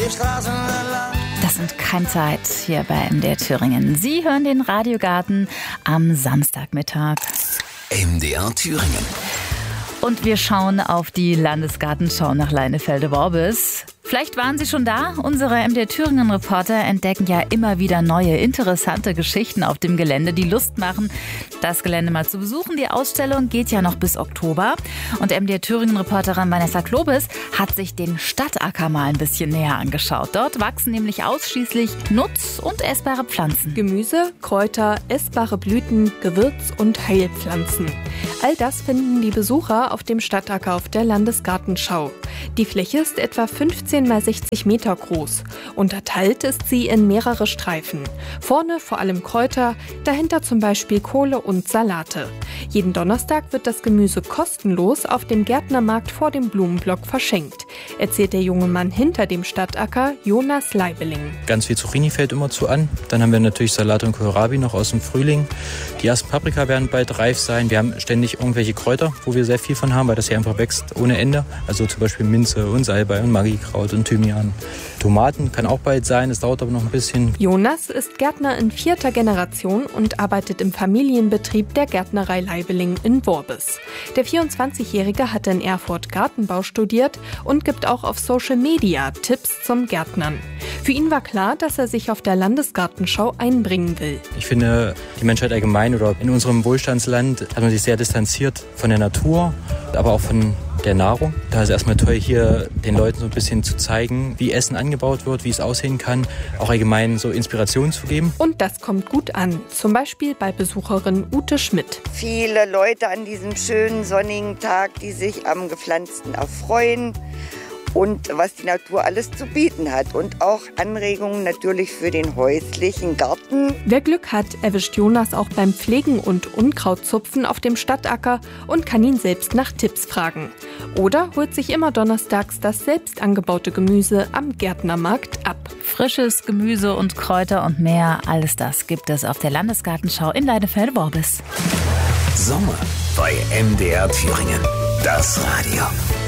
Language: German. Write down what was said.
Straßen entlang. Das sind Keimzeit hier bei MDR Thüringen. Sie hören den Radiogarten am Samstagmittag. MDR Thüringen. Und wir schauen auf die Landesgartenschau nach Leinefelde-Worbis. Vielleicht waren Sie schon da. Unsere MDR Thüringen-Reporter entdecken ja immer wieder neue, interessante Geschichten auf dem Gelände, die Lust machen, das Gelände mal zu besuchen. Die Ausstellung geht ja noch bis Oktober. Und MDR Thüringen-Reporterin Vanessa Klobis hat sich den Stadtacker mal ein bisschen näher angeschaut. Dort wachsen nämlich ausschließlich nutz- und essbare Pflanzen. Gemüse, Kräuter, essbare Blüten, Gewürz- und Heilpflanzen. All das finden die Besucher auf dem Stadtacker auf der Landesgartenschau. Die Fläche ist etwa 15 mal 60 Meter groß. Unterteilt ist sie in mehrere Streifen. Vorne vor allem Kräuter, dahinter zum Beispiel Kohle und Salate. Jeden Donnerstag wird das Gemüse kostenlos auf dem Gärtnermarkt vor dem Blumenblock verschenkt, erzählt der junge Mann hinter dem Stadtacker, Jonas Leibeling. Ganz viel Zucchini fällt immer zu an. Dann haben wir natürlich Salat und Kohlrabi noch aus dem Frühling. Die ersten Paprika werden bald reif sein. Wir haben ständig irgendwelche Kräuter, wo wir sehr viel von haben, weil das hier einfach wächst ohne Ende. Also zum Beispiel Minze und Salbei und Magikraut und Thymian. Tomaten kann auch bald sein, es dauert aber noch ein bisschen. Jonas ist Gärtner in 4. Generation und arbeitet im Familienbetrieb der Gärtnerei Leibeling in Worbis. Der 24-Jährige hat in Erfurt Gartenbau studiert und gibt auch auf Social Media Tipps zum Gärtnern. Für ihn war klar, dass er sich auf der Landesgartenschau einbringen will. Ich finde, die Menschheit allgemein oder in unserem Wohlstandsland hat man sich sehr distanziert von der Natur, aber auch von der Nahrung. Da ist es erstmal toll, hier den Leuten so ein bisschen zu zeigen, wie Essen angebaut wird, wie es aussehen kann, auch allgemein so Inspiration zu geben. Und das kommt gut an, zum Beispiel bei Besucherin Ute Schmidt. Viele Leute an diesem schönen sonnigen Tag, die sich am Gepflanzten erfreuen und was die Natur alles zu bieten hat. Und auch Anregungen natürlich für den häuslichen Garten. Wer Glück hat, erwischt Jonas auch beim Pflegen und Unkrautzupfen auf dem Stadtacker und kann ihn selbst nach Tipps fragen. Oder holt sich immer donnerstags das selbst angebaute Gemüse am Gärtnermarkt ab. Frisches Gemüse und Kräuter und mehr, alles das gibt es auf der Landesgartenschau in Leinefelde-Worbis. Sommer bei MDR Thüringen. Das Radio.